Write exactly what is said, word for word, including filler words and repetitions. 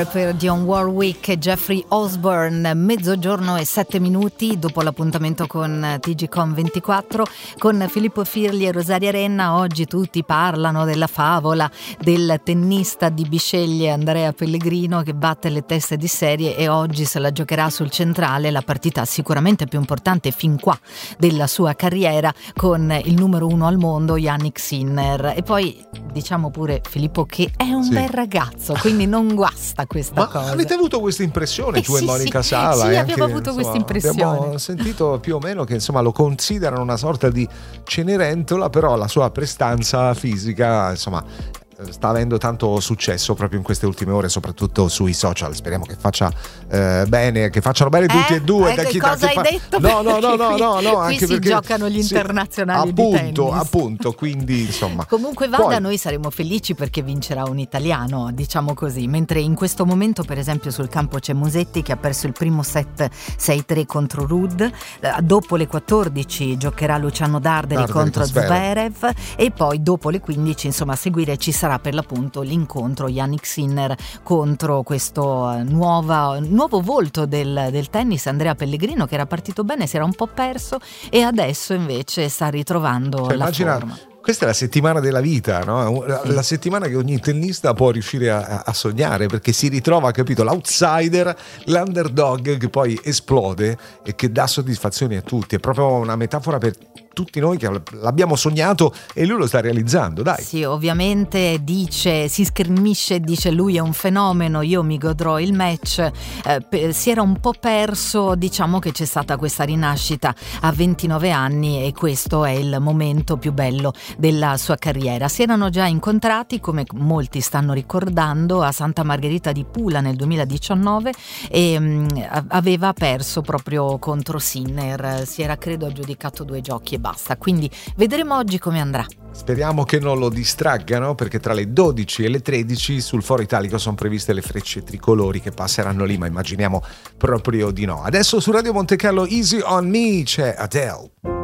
Sinner per Dionne Warwick e Jeffrey Osborne. Mezzogiorno e sette minuti dopo l'appuntamento con T G Com ventiquattro con Filippo Firli e Rosaria Renna. Oggi tutti parlano della favola del tennista di Bisceglie Andrea Pellegrino che batte le teste di serie e oggi se la giocherà sul centrale, la partita sicuramente più importante fin qua della sua carriera, con il numero uno al mondo Jannik Sinner. E poi diciamo pure, Filippo, che è un sì. bel ragazzo, quindi non guasta questa Ma cosa. avete avuto questa impressione eh tu sì, e Monica sì, Sala? sì, e abbiamo anche, avuto insomma, questa impressione. Abbiamo sentito più o meno che insomma lo considerano una sorta di Cenerentola, però la sua prestanza fisica insomma sta avendo tanto successo proprio in queste ultime ore, soprattutto sui social. Speriamo che faccia eh, bene, che facciano bene tutti eh? e due. Eh, da che chi, cosa da chi hai fa... detto? No, no, no, no, Qui- no, no, qui anche si perché giocano gli sì, internazionali appunto, di tennis. appunto, quindi insomma. Comunque vada, Poi, noi saremo felici perché vincerà un italiano, diciamo così, mentre in questo momento per esempio sul campo c'è Musetti che ha perso il primo set sei tre contro Ruud. Eh, dopo le quattordici giocherà Luciano Darderi, Darderi contro con Zverev. Zverev, e poi dopo le quindici insomma a seguire ci sarà per l'appunto l'incontro Jannik Sinner contro questo eh, nuova, nuovo volto del, del tennis, Andrea Pellegrino, che era partito bene, si era un po' perso e adesso invece sta ritrovando cioè, la immagina, forma. questa è la settimana della vita, no? La, la settimana che ogni tennista può riuscire a, a sognare, perché si ritrova, capito, l'outsider, l'underdog che poi esplode e che dà soddisfazioni a tutti. È proprio una metafora per tutti noi che l'abbiamo sognato e lui lo sta realizzando, dai. Sì, ovviamente dice, si schermisce e dice lui è un fenomeno, io mi godrò il match. Eh, pe- si era un po' perso, diciamo che c'è stata questa rinascita a ventinove anni e questo è il momento più bello della sua carriera. Si erano già incontrati, come molti stanno ricordando, a Santa Margherita di Pula nel duemiladiciannove e mh, aveva perso proprio contro Sinner, si era credo aggiudicato due giochi e basta, quindi vedremo oggi come andrà. Speriamo che non lo distraggano, perché tra le dodici e le tredici sul Foro Italico sono previste le frecce tricolori che passeranno lì, ma immaginiamo proprio di no. Adesso su Radio Monte Carlo Easy on Me c'è Adele.